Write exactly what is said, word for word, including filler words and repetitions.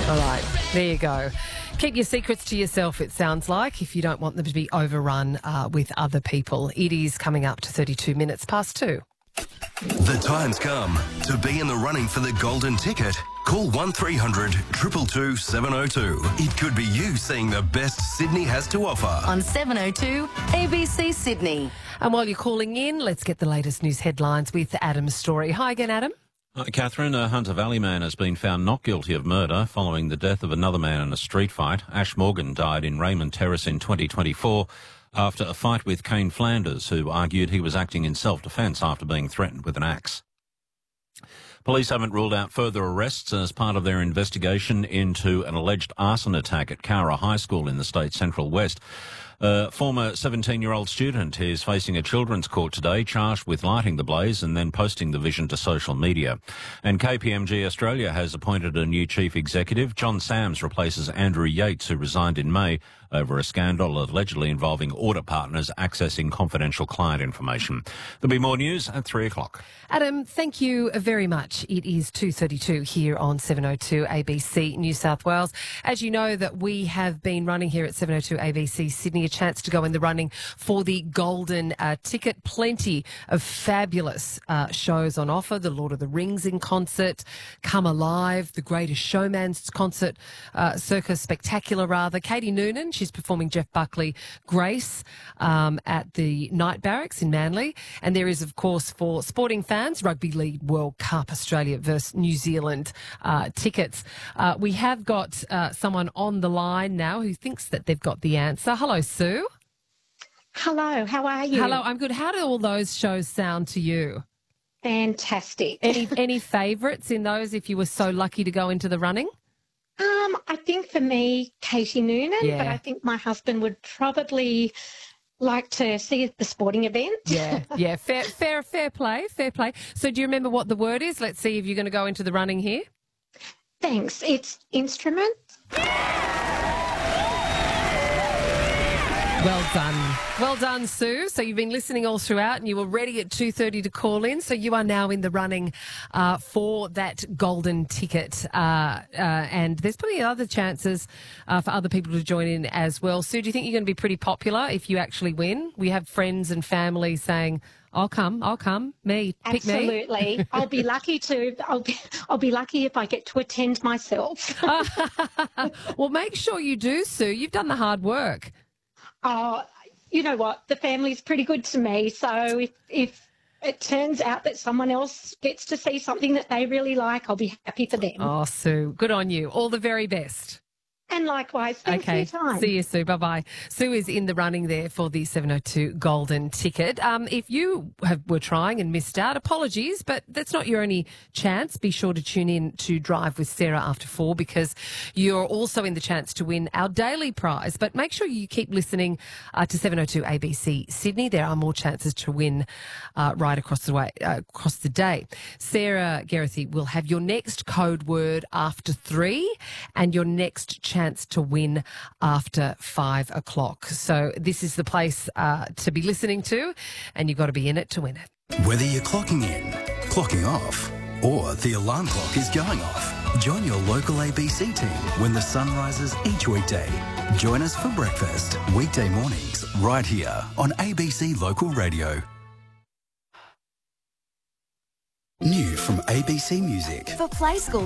All right, there you go. Keep your secrets to yourself, it sounds like, if you don't want them to be overrun uh, with other people. It is coming up to thirty-two minutes past two. The time's come to be in the running for the golden ticket. Call one three hundred two two two seven oh two. It could be you seeing the best Sydney has to offer. On seven oh two A B C Sydney. And while you're calling in, let's get the latest news headlines with Adam's story. Hi again, Adam. Hi, Catherine. A Hunter Valley man has been found not guilty of murder following the death of another man in a street fight. Ash Morgan died in Raymond Terrace in twenty twenty-four after a fight with Kane Flanders, who argued he was acting in self-defence after being threatened with an axe. Police haven't ruled out further arrests as part of their investigation into an alleged arson attack at Cowra High School in the state's Central West. A former seventeen-year-old student is facing a children's court today, charged with lighting the blaze and then posting the vision to social media. And K P M G Australia has appointed a new chief executive. John Sams replaces Andrew Yates, who resigned in May over a scandal allegedly involving audit partners accessing confidential client information. There'll be more news at three o'clock. Adam, thank you very much. It is two thirty-two here on seven oh two A B C New South Wales. As you know, that we have been running here at seven oh two A B C Sydney a chance to go in the running for the golden uh, ticket. Plenty of fabulous uh, shows on offer. The Lord of the Rings in concert, Come Alive, The Greatest Showman's concert, uh, Circa Spectacular rather. Katie Noonan, she's performing Jeff Buckley, Grace um, at the Night Barracks in Manly. And there is, of course, for sporting fans, Rugby League World Cup Australia versus New Zealand uh, tickets. Uh, we have got uh, someone on the line now who thinks that they've got the answer. Hello, Sue. Hello, how are you? Hello, I'm good. How do all those shows sound to you? Fantastic. Any any favourites in those if you were so lucky to go into the running? Um, I think for me, Katie Noonan, Yeah. but I think my husband would probably like to see the sporting event. Yeah, yeah, fair, fair, fair play, fair play. So do you remember what the word is? Let's see if you're going to go into the running here. Thanks. It's instrument. Well done. Well done, Sue. So you've been listening all throughout and you were ready at two thirty to call in. So you are now in the running uh, for that golden ticket. Uh, uh, and there's plenty of other chances uh, for other people to join in as well. Sue, do you think you're going to be pretty popular if you actually win? We have friends and family saying, I'll come, I'll come, me, pick me. Absolutely. I'll be lucky to, I'll be, I'll be lucky if I get to attend myself. Well, make sure you do, Sue. You've done the hard work. Oh, you know what? The family's pretty good to me. So if, if it turns out that someone else gets to see something that they really like, I'll be happy for them. Oh, Sue, good on you. All the very best. And likewise, thanks Okay, for your time. see you, Sue. Bye-bye. Sue is in the running there for the seven oh two golden ticket. Um, if you have, were trying and missed out, apologies, but that's not your only chance. Be sure to tune in to Drive with Sarah after four because you're also in the chance to win our daily prize. But make sure you keep listening uh, to seven oh two A B C Sydney. There are more chances to win uh, right across the way, uh, across the day. Sarah Geraghty will have your next code word after three and your next chance to win after five o'clock. So this is the place uh, to be listening to, and you've got to be in it to win it. Whether you're clocking in, clocking off, or the alarm clock is going off, join your local A B C team when the sun rises each weekday. Join us for breakfast, weekday mornings, right here on A B C Local Radio. New from A B C Music. For Play School